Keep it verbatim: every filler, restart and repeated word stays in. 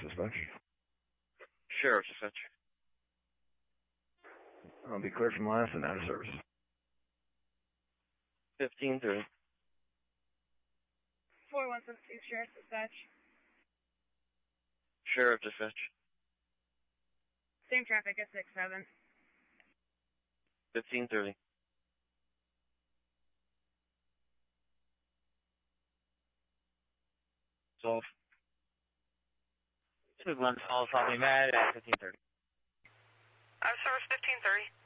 dispatch. Sheriff dispatch. I'll be cleared from last and out of service. fifteen thirty. four one seven two, Sheriff dispatch. Sheriff dispatch. Same traffic at six seven. fifteen thirty. Solve. two one, solve, probably mad at fifteen thirty. Out of service fifteen thirty.